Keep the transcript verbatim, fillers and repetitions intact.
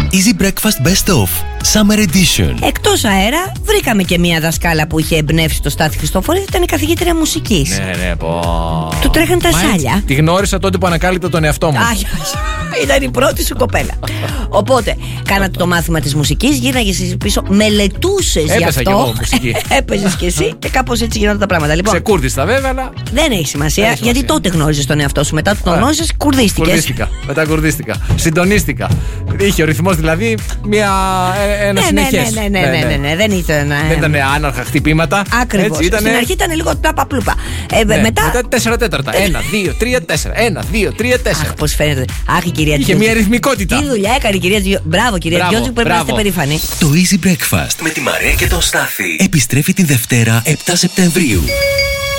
Easy Breakfast Best Of Summer Edition. Εκτός αέρα, βρήκαμε και μία δασκάλα που είχε εμπνεύσει το Στάθη Χριστόφορη. Ήταν η καθηγήτρια μουσικής. Ναι, ναι, πω. Του τρέχαν τα σάλια. Τη γνώρισα τότε που ανακάλυπτα τον εαυτό μου. Άχι, ήταν η πρώτη σου κοπέλα. Οπότε, κάνατε το μάθημα της μουσικής, γύρναγες πίσω, μελετούσες γι' αυτό. Έπεσα κι εγώ μουσική. Έπαιζες κι εσύ και κάπως έτσι γινόταν τα πράγματα. Λοιπόν, ξεκούρδιστα βέβαια, αλλά. δεν έχει σημασία, έχει γιατί σημασία. τότε γνώριζες τον εαυτό σου. Μετά που τον γνώριζες, κουρδίστηκες. Κουρδίστηκα. Μετά κουρδίστηκα. Συντονίστηκα. Είχε ο ρυθμός δηλαδή μια, ένα Ναι, συνεχές. ναι, ναι, ναι, ναι, ναι, ναι, δεν ήταν. Δεν ήταν άναρχα χτυπήματα. Ακριβώς. Ήτανε... Στην αρχή ήταν λίγο πλούπα. Ε, ναι, μετά. μετά τέσσερα τέταρτα. Ένα, δύο, τρία, τέσσερα. Ένα, δύο, τρία, τέσσερα. Αχ, πώς φαίνεται. Αχ, η κυρία Είχε μια ρυθμικότητα. Τι δουλειά έκανε η κυρία Τζιο. Μπράβο, κυρία Τζιότζου, πρέπει να είστε περήφανοι. Το Easy Breakfast με τη Μαρία και τον Στάθη επιστρέφει τη Δευτέρα επτά Σεπτεμβρίου.